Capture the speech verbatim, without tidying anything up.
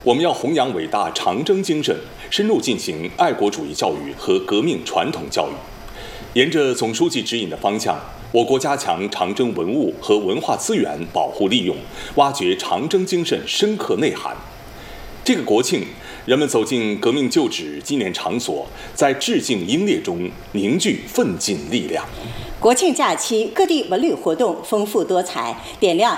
我们要弘扬伟大长征精神，深入进行爱国主义教育和革命传统教育。沿着总书记指引的方向，我国加强长征文物和文化资源保护利用，挖掘长征精神深刻内涵。这个国庆，人们走进革命旧址纪念场所，在致敬英烈中凝聚奋进力量。 国庆假期，各地文旅活动丰富多彩，点亮